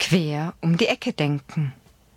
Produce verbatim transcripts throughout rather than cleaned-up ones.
Quer um die Ecke denken.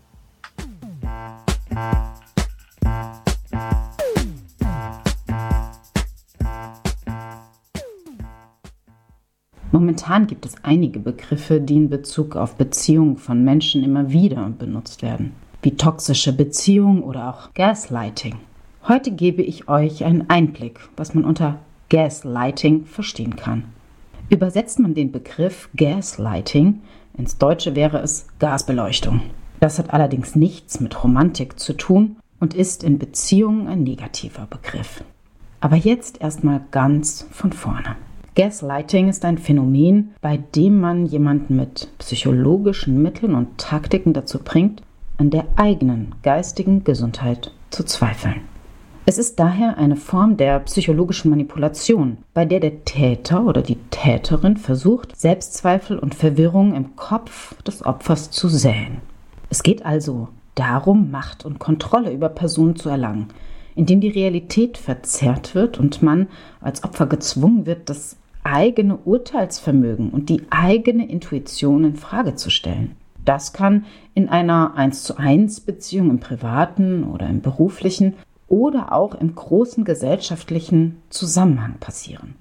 Momentan gibt es einige Begriffe, die in Bezug auf Beziehungen von Menschen immer wieder benutzt werden, wie toxische Beziehung oder auch Gaslighting. Heute gebe ich euch einen Einblick, was man unter Gaslighting verstehen kann. Übersetzt man den Begriff Gaslighting, ins Deutsche wäre es Gasbeleuchtung. Das hat allerdings nichts mit Romantik zu tun und ist in Beziehungen ein negativer Begriff. Aber jetzt erstmal ganz von vorne. Gaslighting ist ein Phänomen, bei dem man jemanden mit psychologischen Mitteln und Taktiken dazu bringt, an der eigenen geistigen Gesundheit zu zweifeln. Es ist daher eine Form der psychologischen Manipulation, bei der der Täter oder die Täterin versucht, Selbstzweifel und Verwirrung im Kopf des Opfers zu säen. Es geht also darum, Macht und Kontrolle über Personen zu erlangen, indem die Realität verzerrt wird und man als Opfer gezwungen wird, das eigene Urteilsvermögen und die eigene Intuition in Frage zu stellen. Das kann in einer eins zu eins Beziehung im privaten oder im beruflichen oder auch im großen gesellschaftlichen Zusammenhang passieren.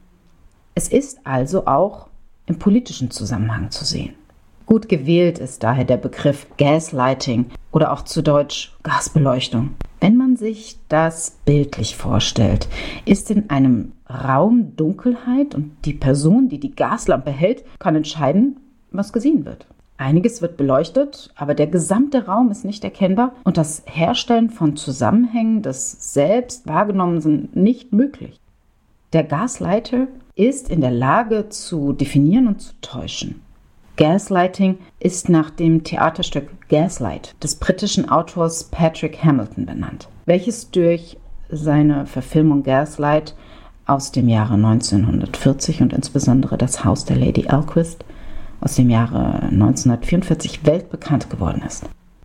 Es ist also auch im politischen Zusammenhang zu sehen. Gut gewählt ist daher der Begriff Gaslighting oder auch zu Deutsch Gasbeleuchtung. Wenn man sich das bildlich vorstellt, ist in einem Raum Dunkelheit und die Person, die die Gaslampe hält, kann entscheiden, was gesehen wird. Einiges wird beleuchtet, aber der gesamte Raum ist nicht erkennbar und das Herstellen von Zusammenhängen des selbst wahrgenommenen sind nicht möglich. Der Gaslighter ist in der Lage zu definieren und zu täuschen. Gaslighting ist nach dem Theaterstück Gaslight des britischen Autors Patrick Hamilton benannt, welches durch seine Verfilmung Gaslight aus dem Jahre neunzehnhundertvierzig und insbesondere Das Haus der Lady Alquist aus dem Jahre neunzehnhundertvierundvierzig weltbekannt geworden ist.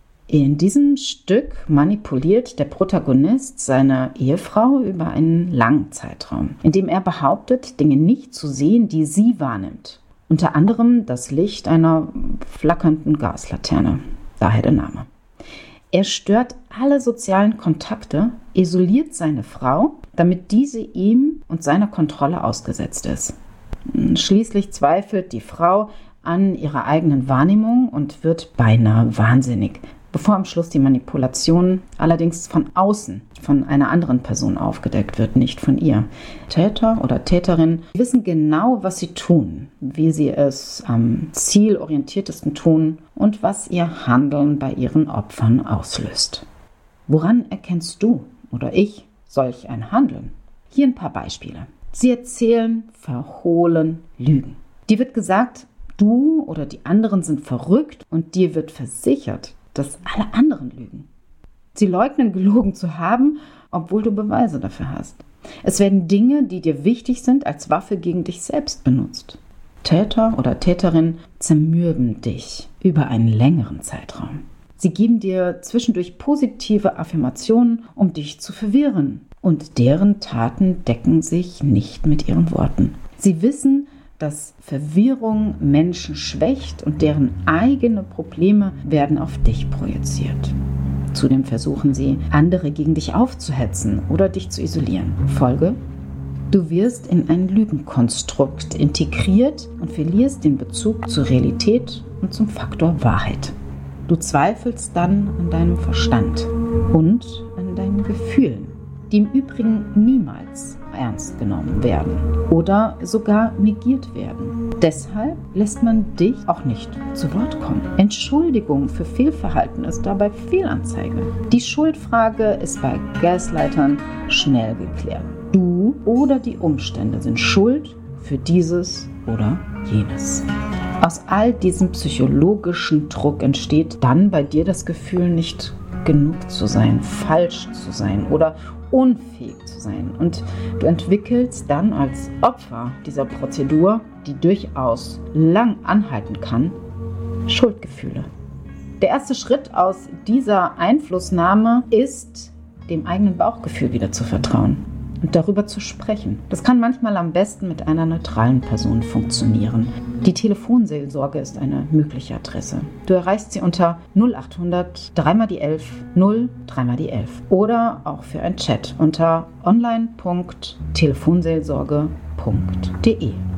In diesem Stück manipuliert der Protagonist seine Ehefrau über einen langen Zeitraum, indem er behauptet, Dinge nicht zu sehen, die sie wahrnimmt. Unter anderem das Licht einer flackernden Gaslaterne, daher der Name. Er stört alle sozialen Kontakte, isoliert seine Frau, damit diese ihm und seiner Kontrolle ausgesetzt ist. Schließlich zweifelt die Frau an ihrer eigenen Wahrnehmung und wird beinahe wahnsinnig, bevor am Schluss die Manipulation allerdings von außen, von einer anderen Person aufgedeckt wird, nicht von ihr. Täter oder Täterin wissen genau, was sie tun, wie sie es am zielorientiertesten tun und was ihr Handeln bei ihren Opfern auslöst. Woran erkennst du oder ich solch ein Handeln? Hier ein paar Beispiele. Sie erzählen, verhohlen, lügen. Dir wird gesagt, du oder die anderen sind verrückt und dir wird versichert, dass alle anderen lügen. Sie leugnen, gelogen zu haben, obwohl du Beweise dafür hast. Es werden Dinge, die dir wichtig sind, als Waffe gegen dich selbst benutzt. Täter oder Täterin zermürben dich über einen längeren Zeitraum. Sie geben dir zwischendurch positive Affirmationen, um dich zu verwirren. Und deren Taten decken sich nicht mit ihren Worten. Sie wissen, dass Verwirrung Menschen schwächt und deren eigene Probleme werden auf dich projiziert. Zudem versuchen sie, andere gegen dich aufzuhetzen oder dich zu isolieren. Folge: Du wirst in ein Lügenkonstrukt integriert und verlierst den Bezug zur Realität und zum Faktor Wahrheit. Du zweifelst dann an deinem Verstand und an deinen Gefühlen, die im Übrigen niemals ernst genommen werden oder sogar negiert werden. Deshalb lässt man dich auch nicht zu Wort kommen. Entschuldigung für Fehlverhalten ist dabei Fehlanzeige. Die Schuldfrage ist bei Gaslightern schnell geklärt. Du oder die Umstände sind schuld für dieses oder jenes. Aus all diesem psychologischen Druck entsteht dann bei dir das Gefühl, nicht genug zu sein, falsch zu sein oder unfähig zu sein. Und du entwickelst dann als Opfer dieser Prozedur, die durchaus lang anhalten kann, Schuldgefühle. Der erste Schritt aus dieser Einflussnahme ist, dem eigenen Bauchgefühl wieder zu vertrauen. und darüber zu sprechen. Das kann manchmal am besten mit einer neutralen Person funktionieren. Die Telefonseelsorge ist eine mögliche Adresse. Du erreichst sie unter null acht hundert drei mal die elf null drei mal die elf oder auch für ein Chat unter online punkt telefonseelsorge punkt de.